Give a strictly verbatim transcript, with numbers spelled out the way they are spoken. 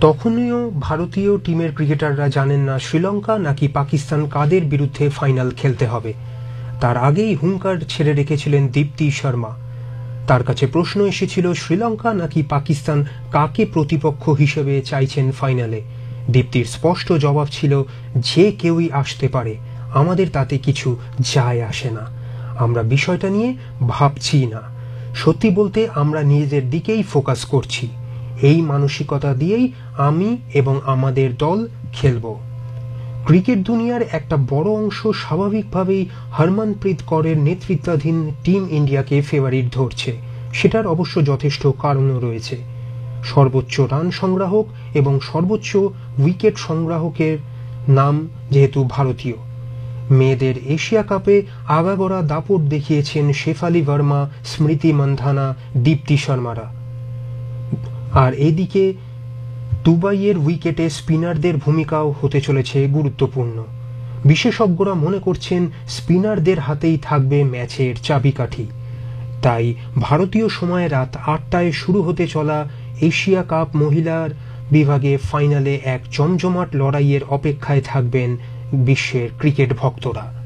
তখনও ভারতীয় টিমের ক্রিকেটাররা জানেন না শ্রীলঙ্কা নাকি পাকিস্তান কাদের বিরুদ্ধে ফাইনাল খেলতে হবে। তার আগেই হুঙ্কার ছেড়ে রেখেছিলেন দীপ্তি শর্মা। তার কাছে প্রশ্ন এসেছিল শ্রীলঙ্কা নাকি পাকিস্তান কাকে প্রতিপক্ষ হিসেবে চাইছেন ফাইনালে। দীপ্তির স্পষ্ট জবাব ছিল, যে কেউই আসতে পারে, আমাদের তাতে কিছু যায় আসে না, আমরা বিষয়টা নিয়ে ভাবছি না, সত্যি বলতে আমরা নিজেদের দিকেই ফোকাস করছি। এই মানসিকতা দিয়েই আমি এবং আমাদের দল খেলব। ক্রিকেট দুনিয়ার একটা বড় অংশ স্বাভাবিকভাবেই হরমনপ্রীত কৌরের নেতৃত্বাধীন টিম ইন্ডিয়াকে ফেভারিট ধরছে। সেটার অবশ্য যথেষ্ট কারণও রয়েছে। সর্বোচ্চ রান সংগ্রাহক এবং সর্বোচ্চ উইকেট সংগ্রাহকের নাম যেহেতু ভারতীয়। মেয়েদের এশিয়া কাপে আগাগোড়া দাপট দেখিয়েছেন শেফালি ভার্মা, স্মৃতি মান্ধানা, দীপ্তি শর্মারা। আর এদিকে দুবাইয়ের উইকেটে স্পিনারদের ভূমিকাও হতে চলেছে গুরুত্বপূর্ণ। বিশেষজ্ঞরা মনে করছেন স্পিনারদের হাতেই থাকবে ম্যাচের চাবিকাঠি। তাই ভারতীয় সময় রাত আটটায় শুরু হতে চলা এশিয়া কাপ মহিলার বিভাগে ফাইনালে এক জমজমাট লড়াইয়ের অপেক্ষায় থাকবেন বিশ্বের ক্রিকেট ভক্তরা।